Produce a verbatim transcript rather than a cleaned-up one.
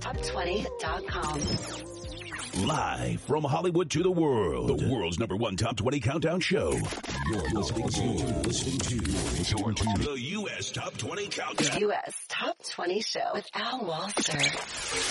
top twenty dot com. Live from Hollywood to the world, the world's number one top twenty countdown show. You're listening to, listening to, listening to the U S Top twenty Countdown. The U S Top twenty Show with Al Walser.